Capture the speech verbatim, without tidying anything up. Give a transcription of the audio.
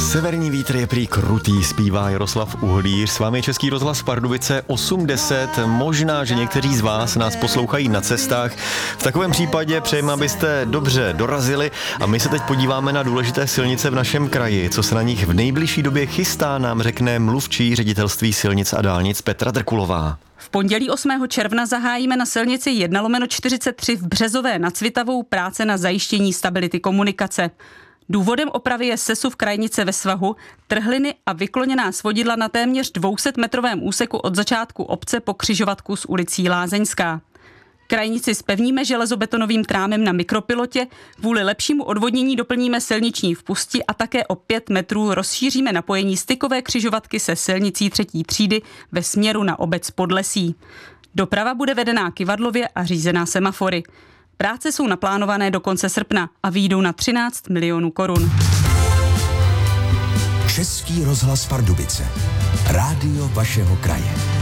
Severní vítr je prý krutý, zpívá Jaroslav Uhlíř. S vámi je Český rozhlas Pardubice osm deset. Možná, že někteří z vás nás poslouchají na cestách. V takovém případě přejeme, abyste dobře dorazili a my se teď podíváme na důležité silnice v našem kraji. Co se na nich v nejbližší době chystá, nám řekne mluvčí Ředitelství silnic a dálnic Petra Drkulová. V pondělí osmého června zahájíme na silnici jedna lomeno čtyřicet tři v Březové nad Svitavou práce na zajištění stability komunikace. Důvodem opravy je sesuv krajnice ve svahu, trhliny a vykloněná svodidla na téměř dvousetmetrovém úseku od začátku obce po křižovatku s ulicí Lázeňská. Krajnici zpevníme železobetonovým trámem na mikropilotě, kvůli lepšímu odvodnění doplníme silniční vpusti a také o pět metrů rozšíříme napojení stykové křižovatky se silnicí třetí třídy ve směru na obec Podlesí. Doprava bude vedená kyvadlově a řízená semafory. Práce jsou naplánované do konce srpna a vyjdou na třináct milionů korun. Český rozhlas Pardubice. Rádio vašeho kraje.